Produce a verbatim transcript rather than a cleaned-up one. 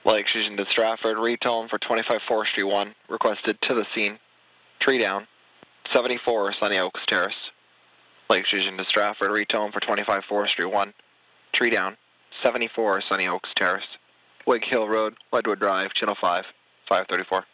Light extrusion to Stratford, retone for twenty-five Forestry one, requested to the scene. Tree down, seventy-four Sunny Oaks Terrace. Light extrusion to Stratford, retone for twenty-five Forestry one, tree down, seventy-four Sunny Oaks Terrace. Wig Hill Road, Ledwood Drive, Channel five, five thirty-four.